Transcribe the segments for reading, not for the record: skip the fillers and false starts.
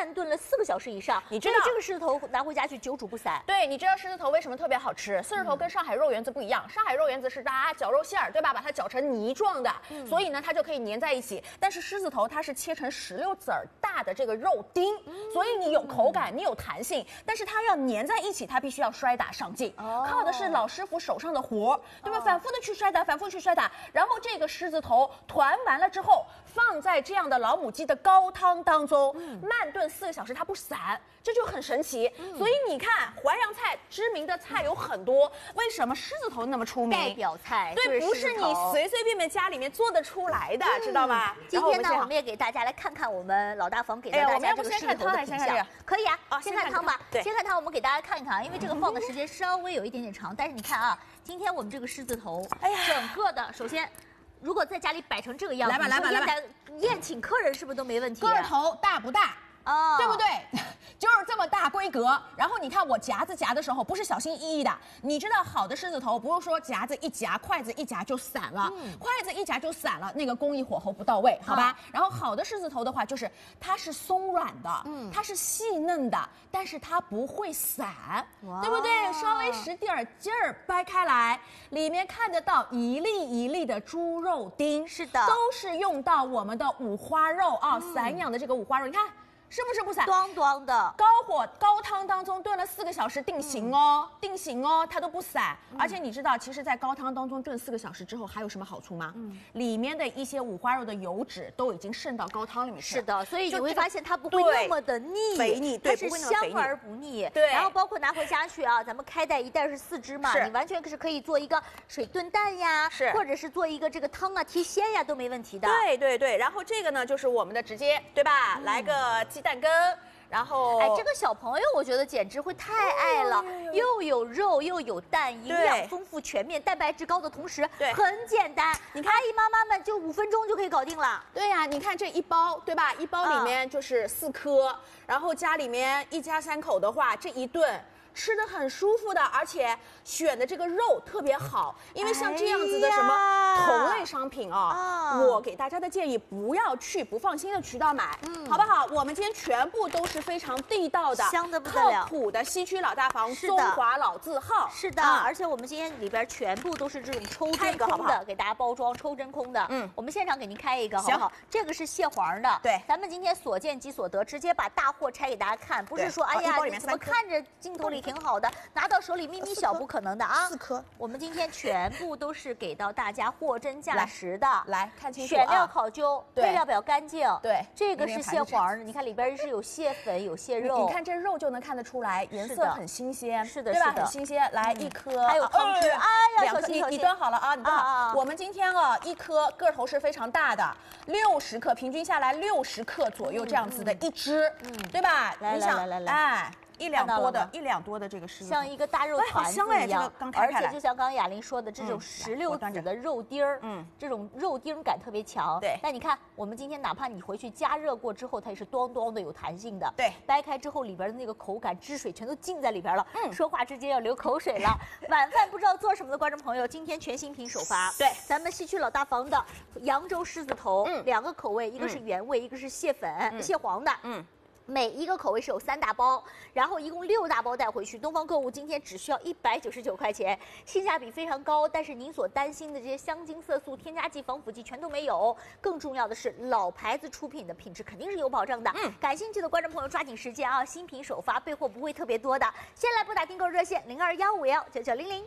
慢炖了4个小时以上。 你知道这个狮子头拿回家去久煮不散。 对，你知道狮子头为什么特别好吃？狮子头跟上海肉圆子不一样，上海肉圆子是大家绞肉馅儿，对吧？把它搅成泥状的，所以呢它就可以粘在一起。但是狮子头它是切成16籽儿大的这个肉丁，所以你有口感，你有弹性，但是它要粘在一起，它必须要摔打上劲，靠的是老师傅手上的活，对吧？反复的去摔打，反复去摔打，然后这个狮子头团完了之后，放在这样的老母鸡的高汤当中，慢炖4个小时，它不散，这就很神奇。所以你看，淮扬菜知名的菜有很多，为什么狮子头那么出名？ 代表菜， 对，不是你随随便便家里面做得出来的，知道吗？ 今天呢，我们也给大家来看看我们老大房给了大家这个狮子头的品相。可以啊，先看汤吧。先看汤，我们给大家看一看，因为这个放的时间稍微有一点点长，但是你看啊，今天我们这个狮子头，整个的首先。如果在家里摆成这个样子，来吧，宴请客人是不是都没问题？ 个头大不大？哦，对不对？就是这么大规格。然后你看我夹子夹的时候，不是小心翼翼的。你知道好的狮子头不是说夹子一夹，筷子一夹就散了，筷子一夹就散了，那个工艺火候不到位，好吧？然后好的狮子头的话，就是它是松软的，它是细嫩的，但是它不会散，对不对？稍微使点劲儿掰开来，里面看得到一粒一粒的猪肉丁， 是的， 都是用到我们的五花肉啊，散养的这个五花肉，你看。是不是不散？ 端端的， 高火高汤当中炖了4个小时定型哦，定型哦，它都不散。而且你知道，其实，在高汤当中炖4个小时之后，还有什么好处吗？里面的一些五花肉的油脂都已经渗到高汤里面去了。 是的，所以你会发现它不会那么的腻， 肥腻，对， 它是香而不腻。 对， 然后包括拿回家去啊，咱们开袋一袋是4只嘛，你完全是可以做一个水炖蛋呀，或者是做一个这个汤啊提鲜呀都没问题的。 对对对，然后这个呢就是我们的直接，对吧？来个鸡蛋羹。然后， 这个小朋友我觉得简直会太爱了，又有肉又有蛋，营养丰富全面，蛋白质高的同时，很简单。你看，阿姨妈妈们就5分钟就可以搞定了。 对呀，你看这一包，对吧？一包里面就是4颗，然后家里面一家3口的话，这一顿。吃得很舒服的，而且选的这个肉特别好，因为像这样子的什么同类商品啊，我给大家的建议不要去不放心的渠道买，好不好？我们今天全部都是非常地道的、 香得不得了、 靠谱的西区老大房中华老字号。 是的，而且我们今天里边全部都是这种抽真空的，给大家包装抽真空的。我们现场给您开一个，好不好？这个是蟹黄的。 对， 咱们今天所见即所得，直接把大货拆给大家看，不是说哎呀，你怎么看着镜头里挺好的，拿到手里咪咪小，不可能的啊！4颗，我们今天全部都是给到大家货真价实的， 来看清楚， 选料考究，配料表干净。 对， 这个是蟹黄的，你看里边是有蟹粉，有蟹肉， 你看这肉就能看得出来，颜色很新鲜， 是的， 对吧？很新鲜。来1颗， 还有汤汁，哎呀，小心， 你端好了啊，你端好。我们今天1颗个头是非常大的，60克，平均下来60克左右这样子的一只，对吧？ 来， 哎。1两多的这个狮子头， 像一个大肉团子一样，而且就像刚刚雅玲说的，这种16籽的肉丁儿，这种肉丁感特别强。 对， 但你看，我们今天哪怕你回去加热过之后，它也是端端的有弹性的。 对， 掰开之后里边的那个口感、汁水全都浸在里边了。说话之间要流口水了。晚饭不知道做什么的观众朋友，今天全新品首发。 对， 咱们西区老大房的扬州狮子头，2个口味，一个是原味，一个是蟹粉、蟹黄的。每一个口味是有3大包，然后一共6大包带回去。东方购物今天只需要199块钱，性价比非常高。但是您所担心的这些香精、色素、添加剂、防腐剂全都没有。更重要的是，老牌子出品的品质肯定是有保障的。感兴趣的观众朋友抓紧时间啊！新品首发，备货不会特别多的。先来拨打订购热线0215519900。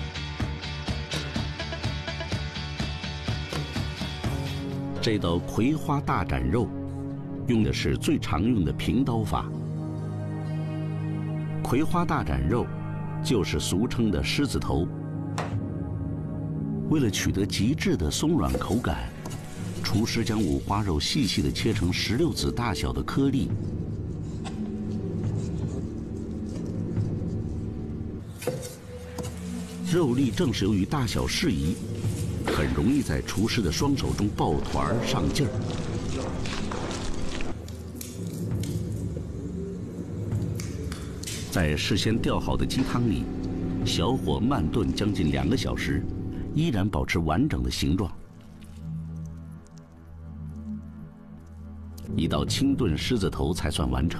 这道葵花大斩肉。用的是最常用的平刀法，葵花大斩肉就是俗称的狮子头。为了取得极致的松软口感，厨师将五花肉细细地切成16籽大小的颗粒，肉粒正是由于大小适宜，很容易在厨师的双手中抱团上劲儿。在事先调好的鸡汤里，小火慢炖将近2个小时，依然保持完整的形状。一道清炖狮子头才算完成。